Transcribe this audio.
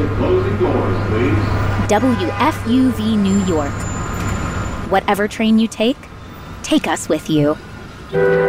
Closing doors, please. WFUV New York. Whatever train you take us with you.